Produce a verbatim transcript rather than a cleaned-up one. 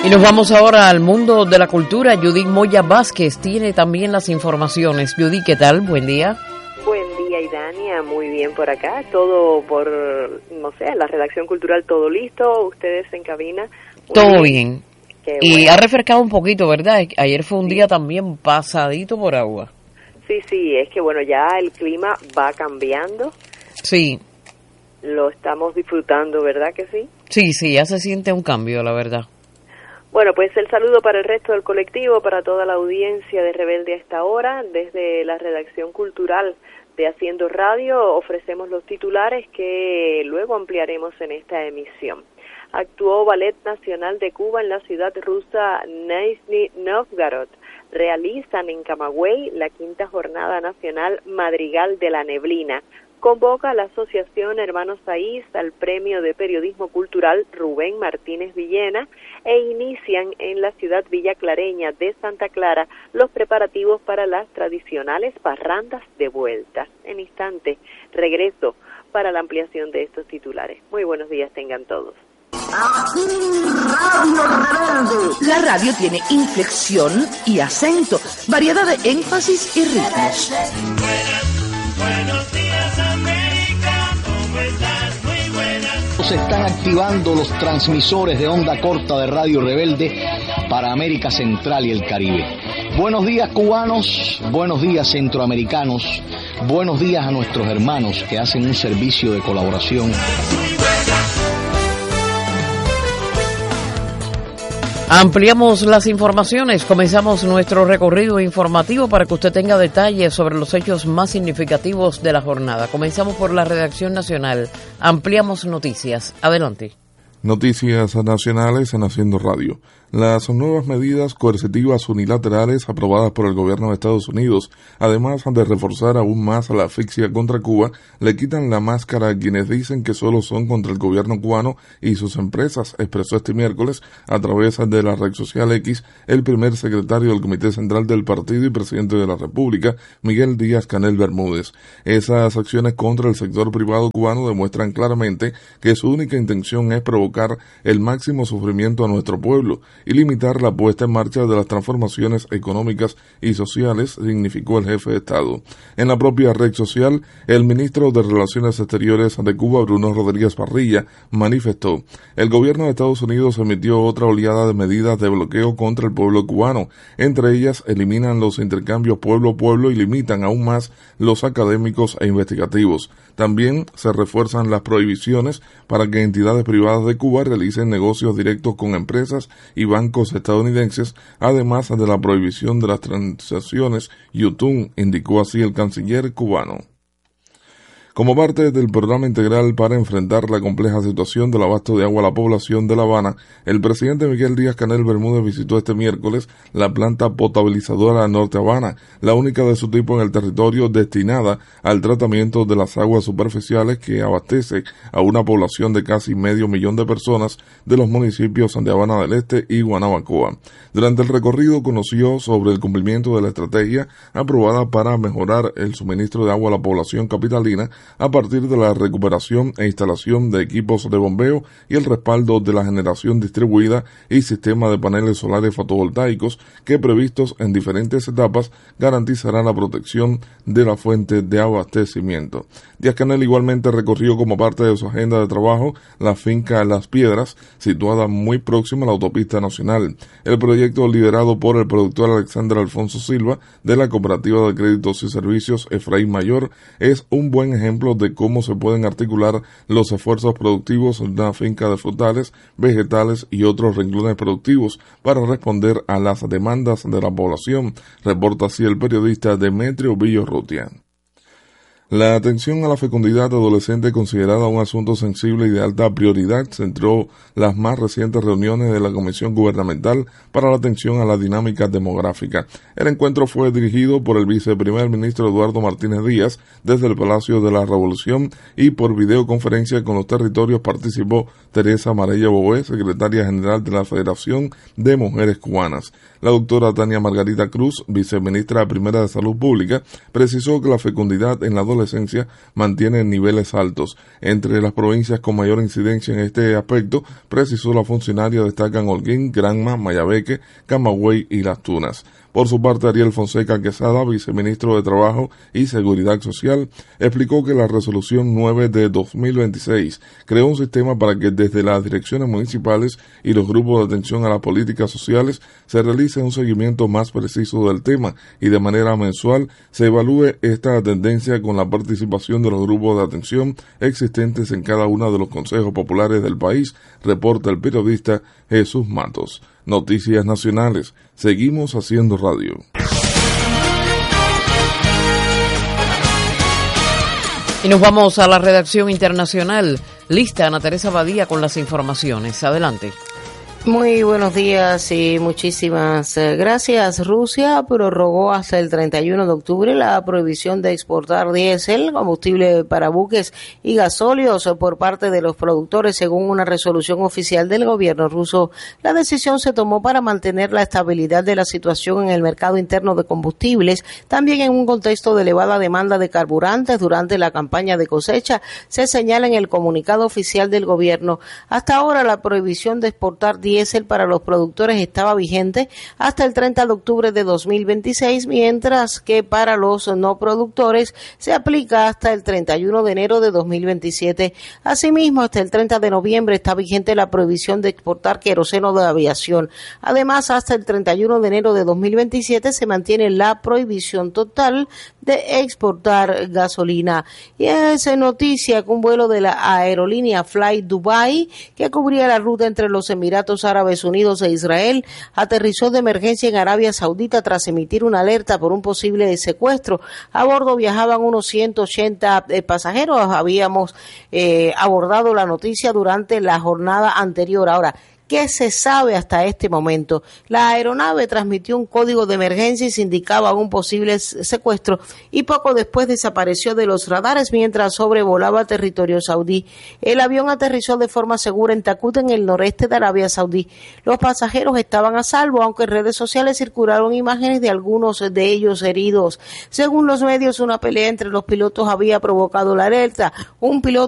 Y nos vamos ahora al mundo de la cultura. Judith Moya Vázquez tiene también las informaciones. Judith, ¿qué tal? Buen día. Buen día, Idania. Muy bien por acá. Todo por, no sé, la redacción cultural, todo listo. Ustedes en cabina. Muy todo bien. bien. Y bueno. Ha refrescado un poquito, ¿verdad? Ayer fue un sí. día también pasadito por agua. Sí, sí, es que bueno, ya el clima va cambiando. Sí. Lo estamos disfrutando, ¿verdad que sí? Sí, sí, ya se siente un cambio, la verdad. Bueno, pues el saludo para el resto del colectivo, para toda la audiencia de Rebelde a esta hora. Desde la redacción cultural de Haciendo Radio ofrecemos los titulares que luego ampliaremos en esta emisión. Actuó Ballet Nacional de Cuba en la ciudad rusa Nizhny Novgorod. Realizan en Camagüey la quinta jornada nacional Madrigal de la Neblina. Convoca a la Asociación Hermanos Saiz al Premio de Periodismo Cultural Rubén Martínez Villena e inician en la ciudad villaclareña de Santa Clara los preparativos para las tradicionales parrandas de vueltas. En instante, regreso para la ampliación de estos titulares. Muy buenos días tengan todos. Aquí Radio Rebelde. La radio tiene inflexión y acento, variedad de énfasis y ritmos. Buenas, buenos días América, ¿cómo estás? Muy buenas. Se están activando los transmisores de onda corta de Radio Rebelde para América Central y el Caribe. Buenos días cubanos, buenos días centroamericanos, buenos días a nuestros hermanos que hacen un servicio de colaboración. Muy buenas. Ampliamos las informaciones, comenzamos nuestro recorrido informativo para que usted tenga detalles sobre los hechos más significativos de la jornada. Comenzamos por la redacción nacional, ampliamos noticias. Adelante. Noticias nacionales en Haciendo Radio. Las nuevas medidas coercitivas unilaterales aprobadas por el gobierno de Estados Unidos, además de reforzar aún más la asfixia contra Cuba, le quitan la máscara a quienes dicen que solo son contra el gobierno cubano y sus empresas, expresó este miércoles a través de la red social X el primer secretario del Comité Central del Partido y presidente de la República, Miguel Díaz-Canel Bermúdez. Esas acciones contra el sector privado cubano demuestran claramente que su única intención es provocar el máximo sufrimiento a nuestro pueblo y limitar la puesta en marcha de las transformaciones económicas y sociales, significó el jefe de Estado. En la propia red social, el ministro de Relaciones Exteriores de Cuba, Bruno Rodríguez Parrilla, manifestó: el gobierno de Estados Unidos emitió otra oleada de medidas de bloqueo contra el pueblo cubano. Entre ellas, eliminan los intercambios pueblo-pueblo y limitan aún más los académicos e investigativos. También se refuerzan las prohibiciones para que entidades privadas de Cuba realicen negocios directos con empresas y bancos estadounidenses, además de la prohibición de las transacciones Yutun, indicó así el canciller cubano. Como parte del programa integral para enfrentar la compleja situación del abasto de agua a la población de La Habana, el presidente Miguel Díaz-Canel Bermúdez visitó este miércoles la planta potabilizadora Norte Habana, la única de su tipo en el territorio destinada al tratamiento de las aguas superficiales que abastece a una población de casi medio millón de personas de los municipios de Habana del Este y Guanabacoa. Durante el recorrido conoció sobre el cumplimiento de la estrategia aprobada para mejorar el suministro de agua a la población capitalina a partir de la recuperación e instalación de equipos de bombeo y el respaldo de la generación distribuida y sistema de paneles solares fotovoltaicos que, previstos en diferentes etapas, garantizarán la protección de la fuente de abastecimiento. Díaz-Canel igualmente recorrió como parte de su agenda de trabajo la finca Las Piedras, situada muy próxima a la autopista nacional. El proyecto, liderado por el productor Alexander Alfonso Silva de la Cooperativa de Créditos y Servicios Efraín Mayor, es un buen ejemplo de cómo se pueden articular los esfuerzos productivos en una finca de frutales, vegetales y otros renglones productivos para responder a las demandas de la población, reporta así el periodista Demetrio Villorrutia. La atención a la fecundidad adolescente, considerada un asunto sensible y de alta prioridad, centró las más recientes reuniones de la Comisión Gubernamental para la Atención a la Dinámica Demográfica. El encuentro fue dirigido por el viceprimer ministro Eduardo Martínez Díaz desde el Palacio de la Revolución y por videoconferencia con los territorios participó Teresa Marella Boé, secretaria general de la Federación de Mujeres Cubanas. La doctora Tania Margarita Cruz, viceministra primera de Salud Pública, precisó que la fecundidad en la adolescencia adolescencia mantienen niveles altos. Entre las provincias con mayor incidencia en este aspecto, precisó la funcionaria, destacan Holguín, Granma, Mayabeque, Camagüey y Las Tunas. Por su parte, Ariel Fonseca Quesada, viceministro de Trabajo y Seguridad Social, explicó que la resolución nueve de dos mil veintiséis creó un sistema para que desde las direcciones municipales y los grupos de atención a las políticas sociales se realice un seguimiento más preciso del tema y de manera mensual se evalúe esta tendencia con la participación de los grupos de atención existentes en cada uno de los consejos populares del país, reporta el periodista Jesús Matos. Noticias nacionales. Seguimos haciendo radio. Y nos vamos a la redacción internacional. Lista Ana Teresa Badía con las informaciones. Adelante. Muy buenos días y muchísimas gracias. Rusia prorrogó hasta el treinta y uno de octubre la prohibición de exportar diésel, combustible para buques y gasóleos por parte de los productores, según una resolución oficial del gobierno ruso. La decisión se tomó para mantener la estabilidad de la situación en el mercado interno de combustibles, también en un contexto de elevada demanda de carburantes durante la campaña de cosecha, se señala en el comunicado oficial del gobierno. Hasta ahora la prohibición de exportar diésel diésel para los productores estaba vigente hasta el treinta de octubre de dos mil veintiséis, mientras que para los no productores se aplica hasta el treinta y uno de enero de dos mil veintisiete. Asimismo, hasta el treinta de noviembre está vigente la prohibición de exportar queroseno de aviación. Además, hasta el treinta y uno de enero de dos mil veintisiete se mantiene la prohibición total de exportar gasolina. Y es noticia que un vuelo de la aerolínea Fly Dubai, que cubría la ruta entre los Emiratos Árabes Unidos e Israel, aterrizó de emergencia en Arabia Saudita tras emitir una alerta por un posible secuestro. A bordo viajaban unos ciento ochenta eh, pasajeros. Habíamos eh, abordado la noticia durante la jornada anterior. Ahora, ¿qué se sabe hasta este momento? La aeronave transmitió un código de emergencia y se indicaba un posible secuestro y poco después desapareció de los radares mientras sobrevolaba territorio saudí. El avión aterrizó de forma segura en Takut, en el noreste de Arabia Saudí. Los pasajeros estaban a salvo, aunque en redes sociales circularon imágenes de algunos de ellos heridos. Según los medios, una pelea entre los pilotos había provocado la alerta. Un piloto